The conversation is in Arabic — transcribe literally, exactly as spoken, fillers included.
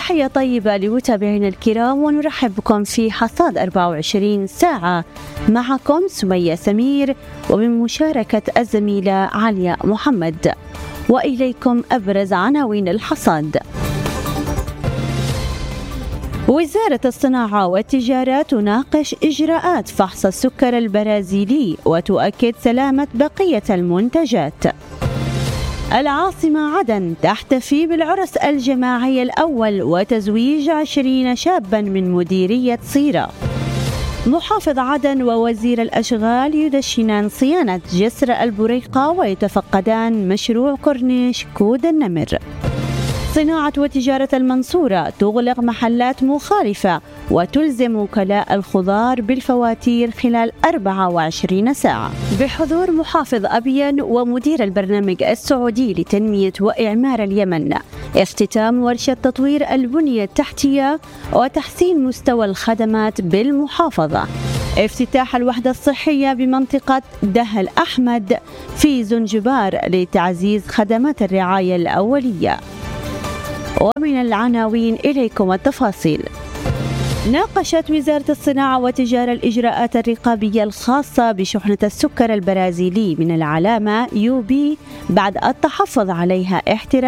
تحية طيبة لمتابعينا الكرام، ونرحب بكم في حصاد أربعة وعشرين ساعة. معكم سمية سمير وبمشاركة الزميلة عليا محمد. وإليكم أبرز عناوين الحصاد. وزارة الصناعة والتجارة تناقش إجراءات فحص السكر البرازيلي وتؤكد سلامة بقية المنتجات. العاصمة عدن تحتفي بالعرس الجماعي الأول وتزويج عشرين شابا من مديرية صيرة. محافظ عدن ووزير الأشغال يدشنان صيانة جسر البريقة ويتفقدان مشروع كورنيش كود النمر. صناعة وتجارة المنصورة تغلق محلات مخالفة وتلزم وكلاء الخضار بالفواتير خلال أربعة وعشرين ساعة بحضور محافظ أبين ومدير البرنامج السعودي لتنمية وإعمار اليمن. اختتام ورشة تطوير البنية التحتية وتحسين مستوى الخدمات بالمحافظة. افتتاح الوحدة الصحية بمنطقة دهل أحمد في زنجبار لتعزيز خدمات الرعاية الأولية. ومن العناوين إليكم التفاصيل. ناقشت وزارة الصناعة والتجارة الإجراءات الرقابية الخاصة بشحنة السكر البرازيلي من العلامة يو بي بعد التحفظ عليها احترام